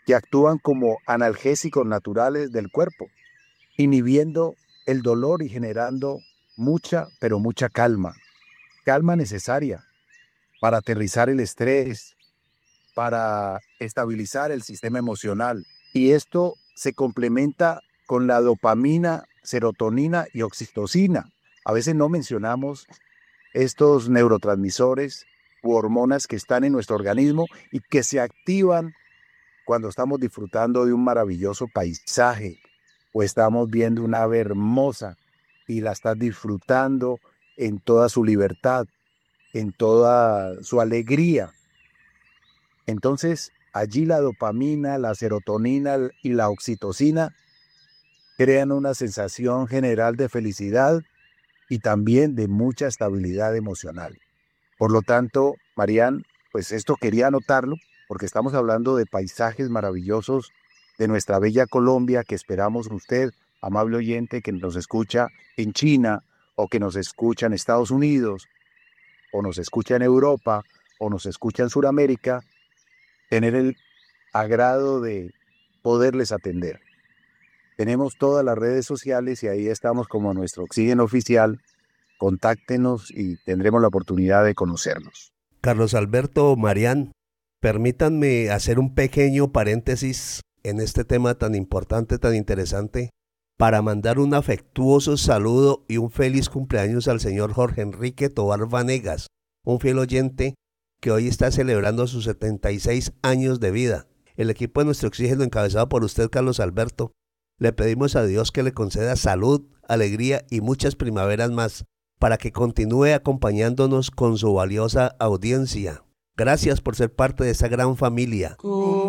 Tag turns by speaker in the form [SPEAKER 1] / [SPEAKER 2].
[SPEAKER 1] que actúan como analgésicos naturales del cuerpo, inhibiendo el dolor y generando mucha, pero mucha calma. Calma necesaria para aterrizar el estrés, para estabilizar el sistema emocional. Y esto se complementa con la dopamina, serotonina y oxitocina. A veces no mencionamos estos neurotransmisores u hormonas que están en nuestro organismo y que se activan cuando estamos disfrutando de un maravilloso paisaje o estamos viendo una ave hermosa y la estás disfrutando en toda su libertad, en toda su alegría. Entonces, allí la dopamina, la serotonina y la oxitocina crean una sensación general de felicidad y también de mucha estabilidad emocional. Por lo tanto, Marían, pues esto quería anotarlo porque estamos hablando de paisajes maravillosos de nuestra bella Colombia que esperamos usted, amable oyente, que nos escucha en China o que nos escucha en Estados Unidos o nos escucha en Europa o nos escucha en Sudamérica, tener el agrado de poderles atender. Tenemos todas las redes sociales y ahí estamos como nuestro oxígeno oficial. Contáctenos y tendremos la oportunidad de conocernos.
[SPEAKER 2] Carlos Alberto, Marián, permítanme hacer un pequeño paréntesis en este tema tan importante, tan interesante, para mandar un afectuoso saludo y un feliz cumpleaños al señor Jorge Enrique Tobar Vanegas, un fiel oyente que hoy está celebrando sus 76 años de vida. El equipo de Nuestro Oxígeno, encabezado por usted, Carlos Alberto, le pedimos a Dios que le conceda salud, alegría y muchas primaveras más, para que continúe acompañándonos con su valiosa audiencia. Gracias por ser parte de esta gran familia.